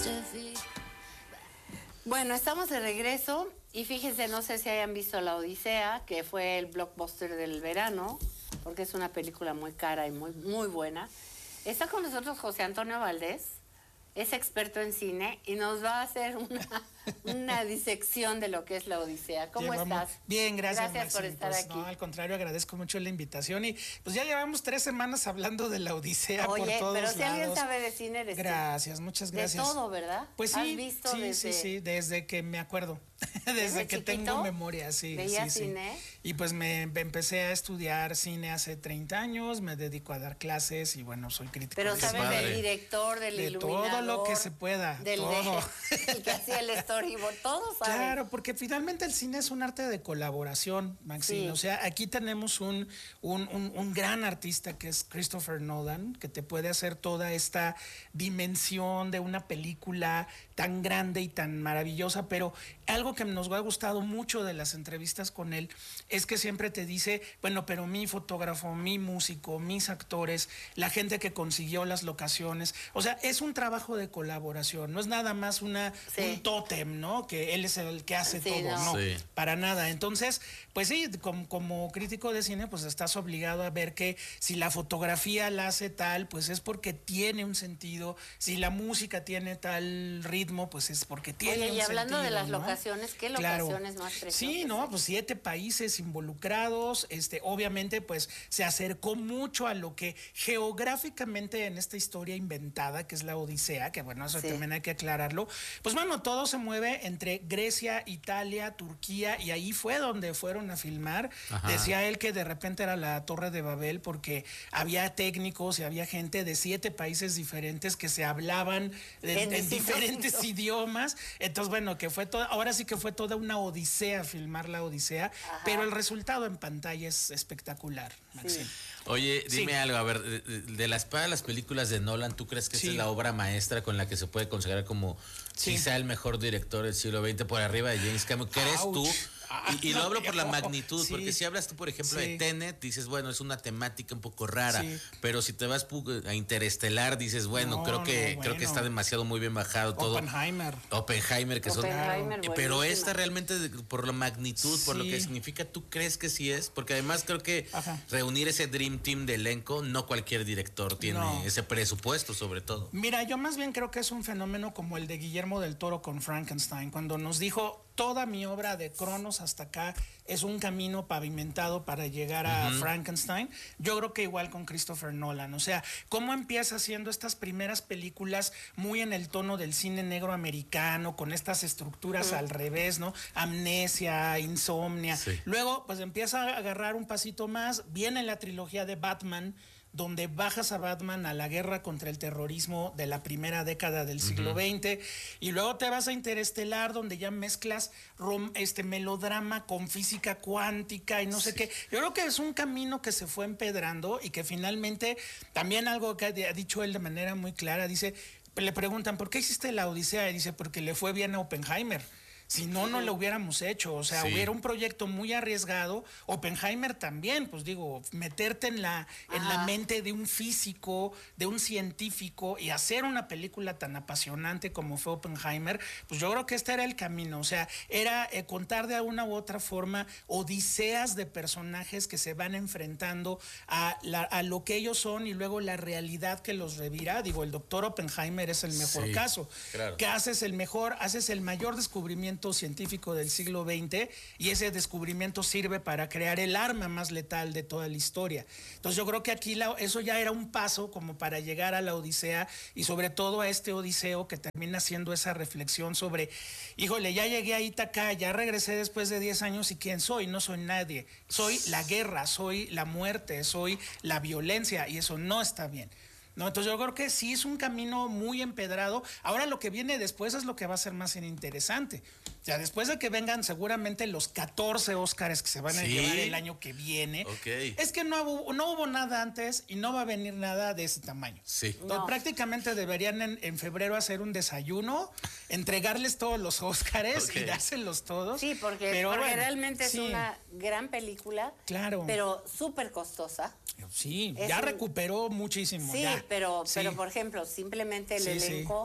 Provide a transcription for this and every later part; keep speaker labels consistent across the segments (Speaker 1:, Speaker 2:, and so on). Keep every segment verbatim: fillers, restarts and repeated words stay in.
Speaker 1: Bueno, estamos de regreso y fíjense, no sé si hayan visto La Odisea, que fue el blockbuster del verano, porque es una película muy cara y muy, muy buena. Está con nosotros José Antonio Valdés, es experto en cine y nos va a hacer una, una disección de lo que es La Odisea. ¿Cómo
Speaker 2: Llevamos,
Speaker 1: estás?
Speaker 2: Bien, gracias,
Speaker 1: Gracias por
Speaker 2: Maxine.
Speaker 1: estar
Speaker 2: Pues,
Speaker 1: aquí.
Speaker 2: No, al contrario, agradezco mucho la invitación y pues ya llevamos tres semanas hablando de La Odisea.
Speaker 1: Oye,
Speaker 2: por todos
Speaker 1: pero si
Speaker 2: lados.
Speaker 1: alguien sabe de cine eres tú.
Speaker 2: Gracias, muchas gracias.
Speaker 1: De todo, ¿verdad?
Speaker 2: Pues sí,
Speaker 1: ¿Has visto
Speaker 2: sí,
Speaker 1: desde...
Speaker 2: sí, sí, desde que me acuerdo, desde,
Speaker 1: ¿Desde
Speaker 2: que
Speaker 1: chiquito?
Speaker 2: tengo memoria, sí.
Speaker 1: ¿Veías
Speaker 2: sí, sí.
Speaker 1: cine?
Speaker 2: Y pues me me empecé a estudiar cine hace treinta años, me dedico a dar clases y bueno, soy crítico.
Speaker 1: Pero
Speaker 2: de
Speaker 1: sabes
Speaker 2: cine.
Speaker 1: del director, del
Speaker 2: De
Speaker 1: iluminador,
Speaker 2: todo lo que se pueda,
Speaker 1: del
Speaker 2: todo.
Speaker 1: De, el que hacía el storyboard, todo sabe.
Speaker 2: Claro, porque finalmente el cine es un arte de colaboración, Maxine.
Speaker 1: Sí.
Speaker 2: O sea, aquí tenemos un, un, un, un gran artista que es Christopher Nolan, que te puede hacer toda esta dimensión de una película tan grande y tan maravillosa, pero algo que nos ha gustado mucho de las entrevistas con él es que siempre te dice, bueno, pero mi fotógrafo, mi músico, mis actores, la gente que consiguió las locaciones, o sea, es un trabajo de colaboración, no es nada más una,
Speaker 1: Sí.
Speaker 2: un tótem, ¿no? Que él es el que hace
Speaker 1: Sí,
Speaker 2: todo,
Speaker 1: no.
Speaker 2: no,
Speaker 3: Sí.
Speaker 2: para nada. Entonces, pues sí, como, como crítico de cine, pues estás obligado a ver que si la fotografía la hace tal, pues es porque tiene un sentido, si la música tiene tal ritmo, pues es porque tiene
Speaker 1: Oye,
Speaker 2: un
Speaker 1: y hablando
Speaker 2: sentido,
Speaker 1: de las
Speaker 2: ¿no?
Speaker 1: locaciones, ¿qué
Speaker 2: Claro.
Speaker 1: locaciones más preciosas?
Speaker 2: Sí, no, pues siete países involucrados, este, obviamente, pues se acercó mucho a lo que geográficamente en esta historia inventada, que es la Odisea, que bueno, eso
Speaker 1: Sí.
Speaker 2: también hay que aclararlo. Pues bueno, todo se mueve entre Grecia, Italia, Turquía, y ahí fue donde fueron a filmar.
Speaker 3: Ajá.
Speaker 2: Decía él que de repente era la Torre de Babel porque había técnicos y había gente de siete países diferentes que se hablaban de-
Speaker 1: En
Speaker 2: en,
Speaker 1: distintos
Speaker 2: diferentes
Speaker 1: idiomas.
Speaker 2: idiomas. Entonces, bueno, que fue todo, ahora sí que fue toda una odisea filmar la Odisea,
Speaker 1: Ajá.
Speaker 2: pero el resultado en pantalla es espectacular, Maxine.
Speaker 3: Oye, dime
Speaker 2: Sí.
Speaker 3: algo, a ver, de, de- de las para las películas de Nolan, ¿tú crees que
Speaker 2: Sí.
Speaker 3: esta es la obra maestra con la que se puede considerar como
Speaker 2: Sí.
Speaker 3: quizá el mejor director del siglo veinte por arriba de James Cameron? ¿Crees
Speaker 2: Ouch.
Speaker 3: tú?
Speaker 2: Ah,
Speaker 3: Y, y lo
Speaker 2: no,
Speaker 3: hablo por la
Speaker 2: no.
Speaker 3: magnitud,
Speaker 2: Sí.
Speaker 3: porque si hablas tú, por ejemplo,
Speaker 2: Sí.
Speaker 3: de Tenet, dices, bueno, es una temática un poco rara,
Speaker 2: Sí.
Speaker 3: pero si te vas pu- a Interestelar, dices, bueno,
Speaker 2: No,
Speaker 3: creo que
Speaker 2: no,
Speaker 3: creo que
Speaker 2: bueno.
Speaker 3: está demasiado muy bien bajado todo.
Speaker 2: Oppenheimer.
Speaker 3: Oppenheimer, que son...
Speaker 1: Oppenheimer,
Speaker 3: Pero
Speaker 1: buenísima.
Speaker 3: esta realmente, de- por la magnitud, por lo
Speaker 2: Sí.
Speaker 3: que significa, ¿tú crees que sí es? Porque además creo que
Speaker 2: Ajá.
Speaker 3: reunir ese Dream Team de elenco, no cualquier director tiene
Speaker 2: No.
Speaker 3: ese presupuesto, sobre todo.
Speaker 2: Mira, yo más bien creo que es un fenómeno como el de Guillermo del Toro con Frankenstein, cuando nos dijo, toda mi obra de Cronos hasta acá es un camino pavimentado para llegar a
Speaker 3: Ujú.
Speaker 2: Frankenstein. Yo creo que igual con Christopher Nolan, o sea, cómo empieza haciendo estas primeras películas muy en el tono del cine negro americano, con estas estructuras al revés, ¿no? Amnesia, Insomnia.
Speaker 3: Sí.
Speaker 2: Luego, pues empieza a agarrar un pasito más, viene la trilogía de Batman, donde bajas a Batman a la guerra contra el terrorismo de la primera década del siglo veinte, y luego te vas a Interestelar, donde ya mezclas rom- este melodrama con física cuántica y no sé qué. Yo creo que es un camino que se fue empedrando y que finalmente, también algo que ha dicho él de manera muy clara, dice, le preguntan, ¿por qué hiciste la Odisea? Y dice, porque le fue bien a Oppenheimer. Si no, no lo hubiéramos hecho. O sea,
Speaker 3: Sí.
Speaker 2: hubiera un proyecto muy arriesgado. Oppenheimer también, pues digo, meterte en la, en la
Speaker 1: Ajá.
Speaker 2: mente de un físico, de un científico y hacer una película tan apasionante como fue Oppenheimer, pues yo creo que este era el camino. O sea, era eh, contar de alguna u otra forma odiseas de personajes que se van enfrentando a, la- a lo que ellos son y luego la realidad que los revira. Digo, el doctor Oppenheimer es el mejor
Speaker 3: Sí,
Speaker 2: caso.
Speaker 3: claro.
Speaker 2: Que haces el mejor, haces el mayor descubrimiento científico del siglo veinte y ese descubrimiento sirve para crear el arma más letal de toda la historia. Entonces yo creo que aquí la, eso ya era un paso como para llegar a la Odisea y sobre todo a este Odiseo que termina siendo esa reflexión sobre, híjole, ya llegué a Ítaca, ya regresé después de diez años y ¿quién soy? No soy nadie. Soy la guerra, soy la muerte, soy la violencia y eso no está bien. No, entonces yo creo que sí es un camino muy empedrado. Ahora lo que viene después es lo que va a ser más interesante. O sea, después de que vengan seguramente los catorce Óscares que se van a
Speaker 3: Sí.
Speaker 2: llevar el año que viene,
Speaker 3: Ok.
Speaker 2: es que no hubo, no hubo nada antes y no va a venir nada de ese tamaño.
Speaker 3: Sí.
Speaker 2: Entonces,
Speaker 1: No.
Speaker 2: prácticamente deberían en, en febrero hacer un desayuno, entregarles todos los Óscares
Speaker 3: Ok.
Speaker 2: y dárselos todos.
Speaker 1: Sí, porque,
Speaker 2: Pero
Speaker 1: porque
Speaker 2: bueno,
Speaker 1: realmente es
Speaker 2: sí,
Speaker 1: una gran película.
Speaker 2: Claro.
Speaker 1: Pero súper costosa.
Speaker 2: Sí,
Speaker 1: es
Speaker 2: ya
Speaker 1: un-
Speaker 2: recuperó muchísimo.
Speaker 1: Sí,
Speaker 2: ya.
Speaker 1: pero,
Speaker 2: Sí.
Speaker 1: pero por ejemplo, simplemente el
Speaker 2: Sí, sí.
Speaker 1: elenco,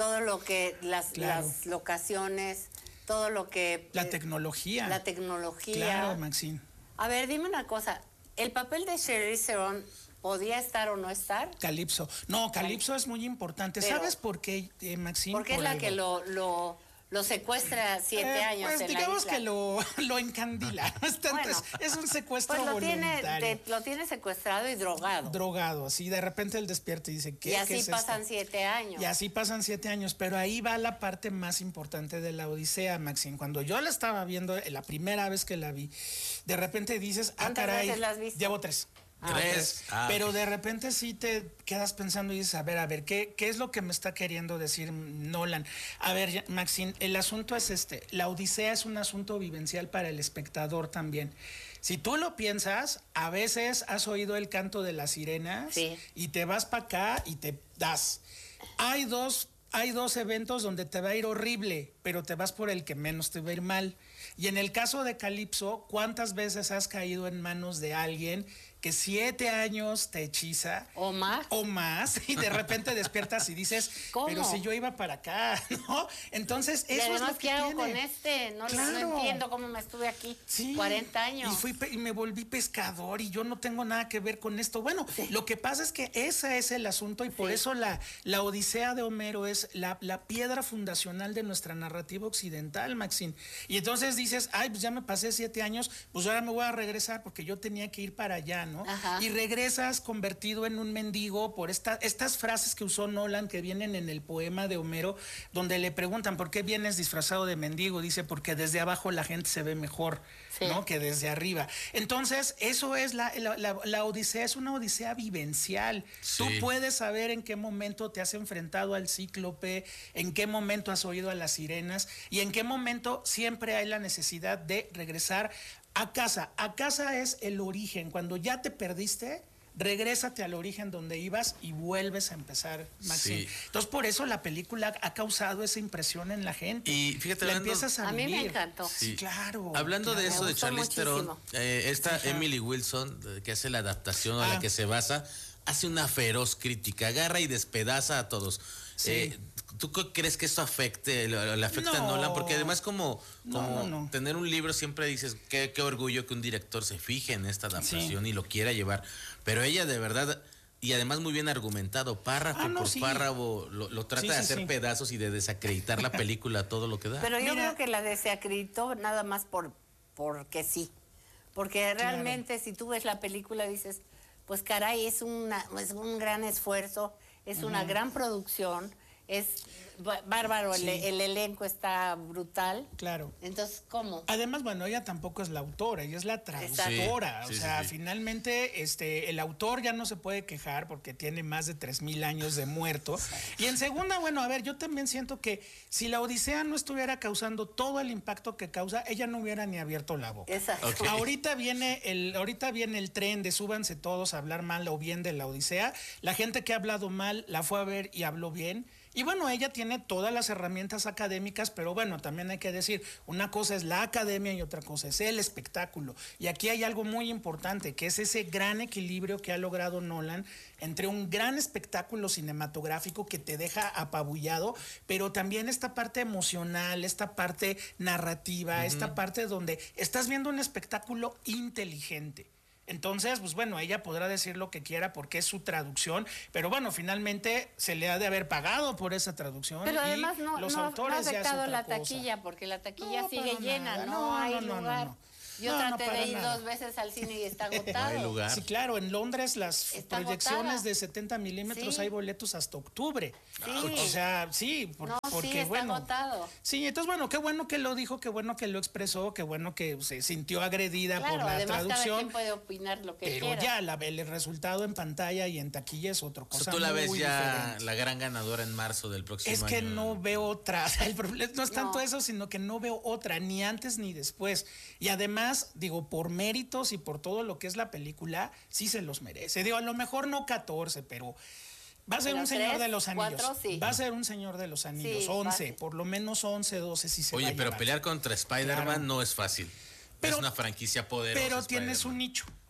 Speaker 1: todo lo que, las,
Speaker 2: Claro.
Speaker 1: las locaciones, todo lo que...
Speaker 2: La tecnología.
Speaker 1: La tecnología.
Speaker 2: Claro, Maxine.
Speaker 1: A ver, dime una cosa. ¿El papel de Charlize Theron podía estar o no estar?
Speaker 2: Calipso. No, Calipso es muy importante.
Speaker 1: Pero-
Speaker 2: ¿Sabes por qué, eh, Maxine?
Speaker 1: Porque es
Speaker 2: Por
Speaker 1: la
Speaker 2: algo.
Speaker 1: que lo, lo, lo secuestra siete
Speaker 2: Eh,
Speaker 1: años
Speaker 2: Pues
Speaker 1: en
Speaker 2: digamos
Speaker 1: la isla.
Speaker 2: que lo, lo encandila. Entonces,
Speaker 1: Bueno,
Speaker 2: es un secuestro
Speaker 1: Pues lo tiene,
Speaker 2: voluntario.
Speaker 1: te- lo tiene secuestrado y drogado.
Speaker 2: Drogado, así de repente él despierta y dice, ¿qué,
Speaker 1: y
Speaker 2: ¿qué
Speaker 1: así
Speaker 2: es
Speaker 1: pasan
Speaker 2: esto?
Speaker 1: siete años.
Speaker 2: Y así pasan siete años, pero ahí va la parte más importante de la Odisea, Maxine. Cuando yo la estaba viendo, eh, la primera vez que la vi, de repente dices, ah,
Speaker 1: ¿Cuántas
Speaker 2: caray,
Speaker 1: veces la has visto?
Speaker 2: llevo tres.
Speaker 1: Ah,
Speaker 3: Tres. Ah,
Speaker 2: Pero
Speaker 3: ok.
Speaker 2: de repente sí te quedas pensando y dices, a ver, a ver, ¿qué, qué es lo que me está queriendo decir Nolan? A ver, ya, Maxine, el asunto es este, la Odisea es un asunto vivencial para el espectador también. Si tú lo piensas, a veces has oído el canto de las sirenas
Speaker 1: Sí.
Speaker 2: y te vas para acá y te das. Hay dos, hay dos eventos donde te va a ir horrible, pero te vas por el que menos te va a ir mal. Y en el caso de Calipso, ¿cuántas veces has caído en manos de alguien que siete años te hechiza?
Speaker 1: ¿O más?
Speaker 2: O más, y de repente despiertas y dices,
Speaker 1: ¿Cómo?
Speaker 2: pero si yo iba para acá, ¿no? Entonces,
Speaker 1: Y
Speaker 2: eso es
Speaker 1: además,
Speaker 2: lo que
Speaker 1: ¿qué hago
Speaker 2: tiene.
Speaker 1: con este? No, no
Speaker 2: Claro.
Speaker 1: entiendo cómo me estuve aquí
Speaker 2: Sí,
Speaker 1: cuarenta años.
Speaker 2: Y, fui, pe- y me volví pescador y yo no tengo nada que ver con esto. Bueno, lo que pasa es que ese es el asunto y por
Speaker 1: Sí.
Speaker 2: eso la, la Odisea de Homero es la, la piedra fundacional de nuestra narrativa occidental, Maxine. Y entonces dices, ay, pues ya me pasé siete años, pues ahora me voy a regresar porque yo tenía que ir para allá, ¿no?
Speaker 1: Ajá.
Speaker 2: Y regresas convertido en un mendigo por esta, estas frases que usó Nolan que vienen en el poema de Homero, donde le preguntan, ¿por qué vienes disfrazado de mendigo? Dice, porque desde abajo la gente se ve mejor,
Speaker 1: Sí.
Speaker 2: ¿no? Que desde arriba. Entonces, eso es la, la, la- la Odisea, es una Odisea vivencial.
Speaker 3: Sí.
Speaker 2: Tú puedes saber en qué momento te has enfrentado al cíclope, en qué momento has oído a las sirenas y en qué momento siempre hay la necesidad de regresar a casa. A casa es el origen. Cuando ya te perdiste, regrésate al origen donde ibas y vuelves a empezar, Maxine.
Speaker 3: Sí.
Speaker 2: Entonces, por eso la película ha causado esa impresión en la gente.
Speaker 3: Y fíjate,
Speaker 2: la
Speaker 3: hablando-
Speaker 2: empiezas a,
Speaker 1: A mí me
Speaker 2: vivir.
Speaker 1: encantó.
Speaker 2: Sí,
Speaker 3: Sí.
Speaker 2: claro.
Speaker 3: Hablando de
Speaker 2: claro.
Speaker 3: eso
Speaker 1: Me
Speaker 3: de
Speaker 1: gustó
Speaker 3: Charlize Theron,
Speaker 1: muchísimo.
Speaker 3: eh, esta
Speaker 2: Ajá.
Speaker 3: Emily Wilson, eh, que hace la adaptación a la
Speaker 2: Ah.
Speaker 3: que se basa, hace una feroz crítica, agarra y despedaza a todos.
Speaker 2: Sí.
Speaker 3: Eh, ¿Tú qué crees que esto afecte, le, le afecta a
Speaker 2: No.
Speaker 3: Nolan? Porque además como,
Speaker 2: No,
Speaker 3: como
Speaker 2: no, no.
Speaker 3: tener un libro siempre dices, qué, qué orgullo que un director se fije en esta adaptación
Speaker 2: Sí.
Speaker 3: y lo quiera llevar. Pero ella de verdad, y además muy bien argumentado, párrafo
Speaker 2: Ah, no,
Speaker 3: por
Speaker 2: sí.
Speaker 3: párrafo, lo, lo trata
Speaker 2: Sí,
Speaker 3: de
Speaker 2: sí,
Speaker 3: hacer
Speaker 2: sí.
Speaker 3: pedazos y de desacreditar la película, todo lo que da.
Speaker 1: Pero yo
Speaker 2: Mira.
Speaker 1: creo que la desacreditó nada más por porque sí. Porque realmente si tú ves la película dices, pues caray, es, una, es un gran esfuerzo, es una gran producción, es b- bárbaro, el,
Speaker 2: Sí.
Speaker 1: el elenco está brutal.
Speaker 2: Claro.
Speaker 1: Entonces, ¿cómo?
Speaker 2: Además, bueno, ella tampoco es la autora, ella es la traductora.
Speaker 3: Sí,
Speaker 2: o
Speaker 3: sí,
Speaker 2: sea,
Speaker 3: sí, sí.
Speaker 2: finalmente, este, el autor ya no se puede quejar porque tiene más de tres mil años de muerto. Y en segunda, bueno, a ver, yo también siento que si la Odisea no estuviera causando todo el impacto que causa, ella no hubiera ni abierto la boca.
Speaker 1: Exacto.
Speaker 3: Ok.
Speaker 2: Ahorita viene el, ahorita viene el tren de súbanse todos a hablar mal o bien de la Odisea. La gente que ha hablado mal la fue a ver y habló bien. Y bueno, ella tiene todas las herramientas académicas, pero bueno, también hay que decir, una cosa es la academia y otra cosa es el espectáculo. Y aquí hay algo muy importante, que es ese gran equilibrio que ha logrado Nolan entre un gran espectáculo cinematográfico que te deja apabullado, pero también esta parte emocional, esta parte narrativa, esta parte donde estás viendo un espectáculo inteligente. Entonces, pues bueno, ella podrá decir lo que quiera porque es su traducción, pero bueno, finalmente se le ha de haber pagado por esa traducción.
Speaker 1: Pero
Speaker 2: y
Speaker 1: además no,
Speaker 2: los
Speaker 1: no, no ha
Speaker 2: autores ya es
Speaker 1: afectado
Speaker 2: otra
Speaker 1: la
Speaker 2: cosa.
Speaker 1: taquilla, porque la taquilla
Speaker 2: No,
Speaker 1: sigue
Speaker 2: para
Speaker 1: llena,
Speaker 2: nada.
Speaker 1: no,
Speaker 2: No,
Speaker 1: hay
Speaker 2: no, no,
Speaker 1: lugar.
Speaker 2: no, no.
Speaker 1: Yo
Speaker 2: No, no,
Speaker 1: traté
Speaker 2: para
Speaker 1: de ir
Speaker 2: nada.
Speaker 1: dos veces al cine y está agotado.
Speaker 3: No hay lugar.
Speaker 2: Sí, claro, en Londres las
Speaker 1: Está
Speaker 2: proyecciones
Speaker 1: agotada.
Speaker 2: de setenta milímetros
Speaker 1: Sí.
Speaker 2: hay boletos hasta octubre.
Speaker 1: Sí.
Speaker 2: O sea, sí, por-
Speaker 1: No,
Speaker 2: porque
Speaker 1: sí, está
Speaker 2: bueno.
Speaker 1: agotado.
Speaker 2: Sí, entonces bueno, qué bueno que lo dijo, qué bueno que lo expresó, qué bueno que se sintió agredida
Speaker 1: Claro,
Speaker 2: por la
Speaker 1: además cada
Speaker 2: traducción.
Speaker 1: quien puede opinar lo que
Speaker 2: Pero
Speaker 1: quiera.
Speaker 2: ya la- el resultado en pantalla y en taquilla es otra
Speaker 3: O
Speaker 2: cosa.
Speaker 3: sea, tú la ves
Speaker 2: muy
Speaker 3: ya
Speaker 2: diferente.
Speaker 3: la gran ganadora en marzo del próximo
Speaker 2: Es
Speaker 3: año.
Speaker 2: que no veo otra. O sea, el problema no es tanto
Speaker 1: No.
Speaker 2: eso, sino que no veo otra, ni antes ni después. Y además, digo, por méritos y por todo lo que es la película, sí se los merece. Digo, a lo mejor no catorce, pero va a ser
Speaker 1: Pero
Speaker 2: un señor
Speaker 1: tres,
Speaker 2: de los anillos.
Speaker 1: cuatro, sí.
Speaker 2: Va a ser un señor de los anillos.
Speaker 1: Sí,
Speaker 2: once,
Speaker 1: fácil.
Speaker 2: por lo menos once, doce si se va
Speaker 3: Oye,
Speaker 2: a
Speaker 3: pero
Speaker 2: llevar.
Speaker 3: pelear contra Spider-Man
Speaker 2: Claro.
Speaker 3: no es fácil.
Speaker 2: Pero-
Speaker 3: es una franquicia poderosa.
Speaker 2: Pero tiene su
Speaker 3: Spider-Man.
Speaker 2: nicho.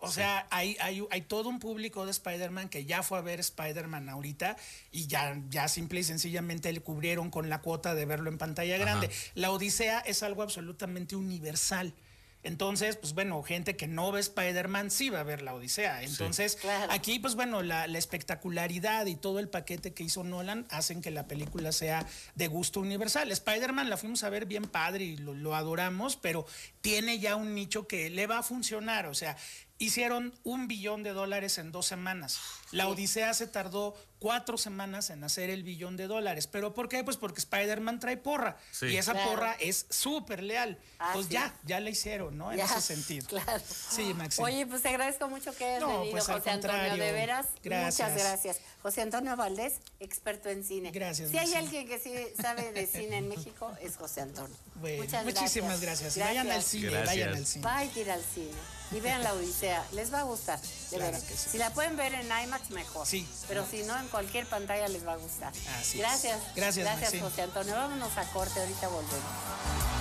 Speaker 2: O sea, hay, hay, hay todo un público de Spider-Man que ya fue a ver Spider-Man ahorita y ya, ya simple y sencillamente le cubrieron con la cuota de verlo en pantalla grande. Ajá. La Odisea es algo absolutamente universal. Entonces, pues bueno, gente que no ve Spider-Man sí va a ver la Odisea. Entonces, sí, claro. Aquí, pues bueno, la, la espectacularidad y todo el paquete que hizo Nolan hacen que la película sea de gusto universal. Spider-Man la fuimos a ver bien padre y lo, lo adoramos, pero tiene ya un nicho que le va a funcionar. O sea, hicieron un billón de dólares en dos semanas. La Odisea se tardó cuatro semanas en hacer el billón de dólares. ¿Pero por qué? Pues porque Spider-Man trae porra. Sí. Y esa claro. porra es súper leal. Ah, pues sí. ya, ya la hicieron, ¿no? En ya, ese sentido.
Speaker 1: Claro.
Speaker 2: Sí, Maxi.
Speaker 1: Oye, pues te agradezco mucho que hayas no, venido, pues, José Antonio. De veras, gracias. Muchas gracias. José Antonio Valdés, experto en cine.
Speaker 2: Gracias,
Speaker 1: Si Maxi. Hay alguien que sí sabe de cine en México, es José Antonio.
Speaker 2: Bueno, muchas muchísimas gracias. gracias. Vayan al cine, gracias. vayan al cine.
Speaker 1: Vayan a ir al cine. Y vean la Odisea, les va a gustar, de claro veras. Que sí. Si la pueden ver en IMAX, mejor.
Speaker 2: Sí.
Speaker 1: Pero si no, en cualquier pantalla les va a gustar.
Speaker 2: Así
Speaker 1: gracias.
Speaker 2: Es. Gracias,
Speaker 1: Gracias,
Speaker 2: Maxine.
Speaker 1: José Antonio. Vámonos a corte, ahorita volvemos.